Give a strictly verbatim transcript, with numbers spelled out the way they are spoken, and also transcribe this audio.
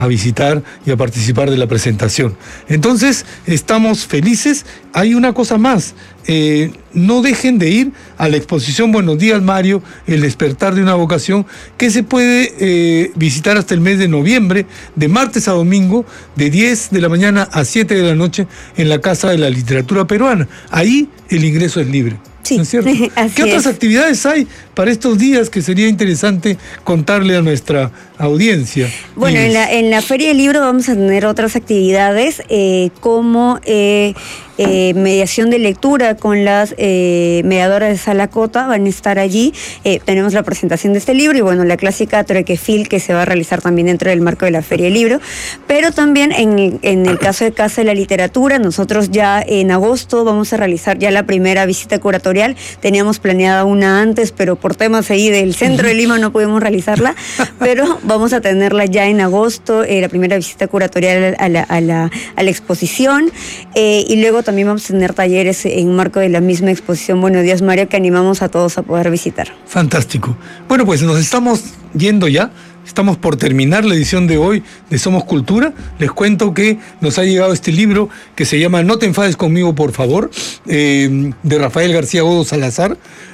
a visitar y a participar de la presentación. Entonces, estamos felices. Hay una cosa más, eh, no dejen de ir a la exposición Buenos Días, Mario, el despertar de una vocación, que se puede eh, visitar hasta el mes de noviembre, de martes a domingo, de diez de la mañana a siete de la noche, en la Casa de la Literatura Peruana. Ahí el ingreso es libre. Sí, ¿no es cierto? así ¿Qué otras es. actividades hay para estos días que sería interesante contarle a nuestra audiencia? Bueno, en la, en la Feria del Libro vamos a tener otras actividades eh, como eh, eh, mediación de lectura con las eh, mediadoras de Salacota, van a estar allí. Eh, tenemos la presentación de este libro y bueno, la clásica Trequefil que se va a realizar también dentro del marco de la Feria del Libro. Pero también en, en el caso de Casa de la Literatura, nosotros ya en agosto vamos a realizar ya la primera visita curatorial. Teníamos planeada una antes, pero por temas ahí del centro de Lima no pudimos realizarla, pero vamos a tenerla ya en agosto, eh, la primera visita curatorial a la, a la, a la exposición, eh, y luego también vamos a tener talleres en marco de la misma exposición Buenos Días, Mario, que animamos a todos a poder visitar. Fantástico. Bueno, pues nos estamos yendo ya. Estamos por terminar la edición de hoy de Somos Cultura. Les cuento que nos ha llegado este libro que se llama No te enfades conmigo, por favor, eh, de Rafael García Godo Salazar.